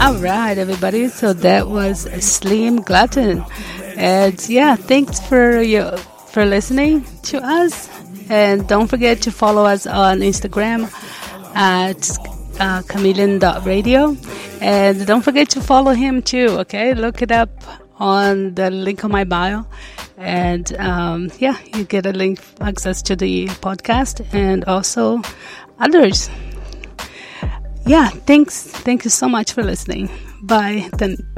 All right, everybody. So that was Slim Glutton, and yeah, thanks for listening to us. And don't forget to follow us on Instagram at chameleon.radio. And don't forget to follow him too, okay? Look it up on the link on my bio. And yeah, you get a link access to the podcast and also others. Yeah, thanks. Thank you so much for listening. Bye. Then